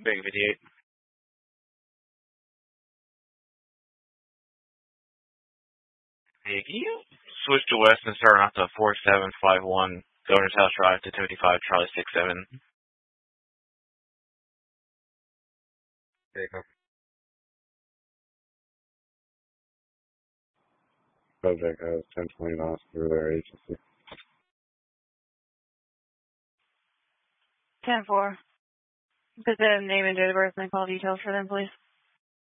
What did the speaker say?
Big 58. Hey, can you switch to west and start off to 4751 Governor's House Drive to 25 Charlie 67? There you go. Subject has 1020 knots through their agency. 10-4. Put the name and date of birth and call details for them, please.